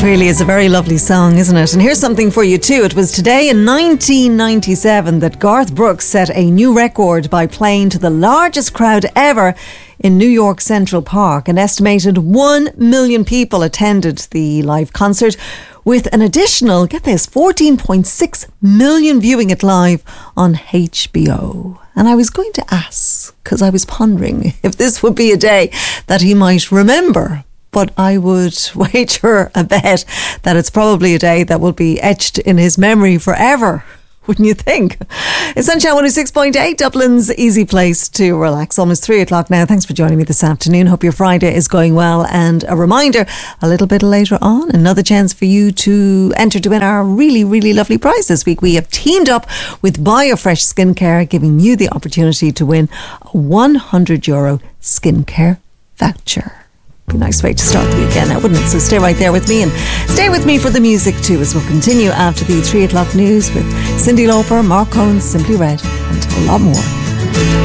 It really is a very lovely song, isn't it? And here's something for you too. It was today in 1997 that Garth Brooks set a new record by playing to the largest crowd ever in New York Central Park. An estimated 1 million people attended the live concert, with an additional, get this, 14.6 million viewing it live on HBO. And I was going to ask, because I was pondering if this would be a day that he might remember. But I would wager a bet that it's probably a day that will be etched in his memory forever. Wouldn't you think? It's Sunshine 106.8, Dublin's easy place to relax. Almost 3 o'clock now. Thanks for joining me this afternoon. Hope your Friday is going well. And a reminder, a little bit later on, another chance for you to enter to win our really, really lovely prize this week. We have teamed up with BioFresh Skincare, giving you the opportunity to win a €100 skincare voucher. Be a nice way to start the weekend now, wouldn't it? So stay right there with me, and stay with me for the music too, as we'll continue after the 3 o'clock news with Cyndi Lauper, Mark Cohen's Simply Red, and a lot more.